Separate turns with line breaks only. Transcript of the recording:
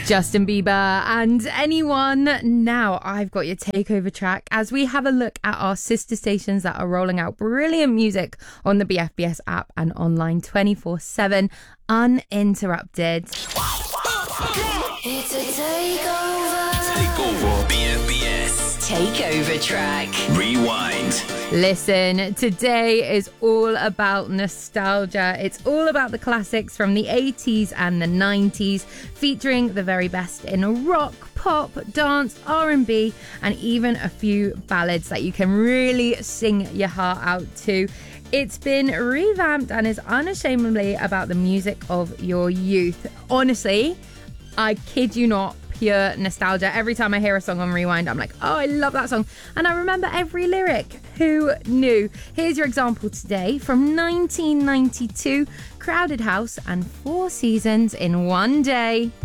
Justin Bieber and anyone. Now I've got your takeover track as we have a look at our sister stations that are rolling out brilliant music on the BFBS app and online 24/7 uninterrupted.
It's a takeover.
Takeover BFBS.
Takeover track.
Rewind.
Listen, today is all about nostalgia. It's all about the classics from the 80s and the 90s, featuring the very best in rock, pop, dance, R&B, and even a few ballads that you can really sing your heart out to. It's been revamped and is unashamedly about the music of your youth. Honestly, I kid you not, pure nostalgia. Every time I hear a song on Rewind, I'm like, oh, I love that song. And I remember every lyric. Who knew? Here's your example today from 1992, Crowded House and 4 Seasons in One Day.